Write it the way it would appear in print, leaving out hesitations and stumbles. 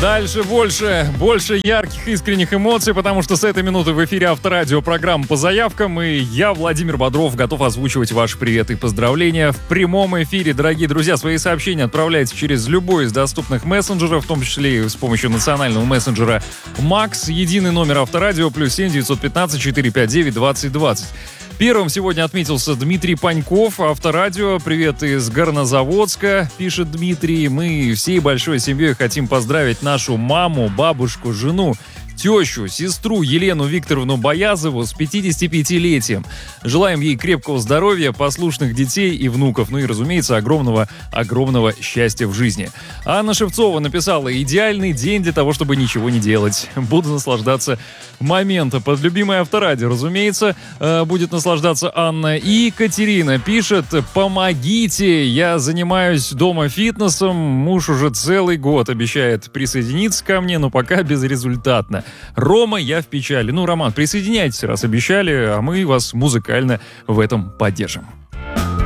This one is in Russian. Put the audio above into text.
Дальше больше ярких, искренних эмоций, потому что с этой минуты в эфире Авторадио, программа по заявкам, и я, Владимир Бодров, готов озвучивать ваши приветы и поздравления в прямом эфире. Дорогие друзья, свои сообщения отправляйте через любой из доступных мессенджеров, в том числе и с помощью национального мессенджера Макс, единый номер Авторадио, +7 915 459 2020. Первым сегодня отметился Дмитрий Паньков, Авторадио. Привет из Горнозаводска, пишет Дмитрий. Мы всей большой семьей хотим поздравить нашу маму, бабушку, жену, тещу, сестру Елену Викторовну Боязову с 55-летием. Желаем ей крепкого здоровья, послушных детей и внуков. Ну и, разумеется, огромного счастья в жизни. Анна Шевцова написала: идеальный день для того, чтобы ничего не делать. Буду наслаждаться моментом. Под любимое Авторадио, разумеется, будет наслаждаться Анна. И Екатерина пишет: помогите, я занимаюсь дома фитнесом, муж уже целый год обещает присоединиться ко мне, но пока безрезультатно. Рома, я в печали. Ну, Роман, присоединяйтесь, раз обещали, а мы вас музыкально в этом поддержим.